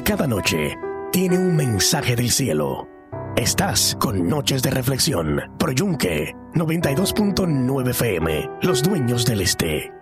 cada noche tiene un mensaje del cielo. Estás con Noches de Reflexión, Pro Yunque 92.9 FM, Los Dueños del Este.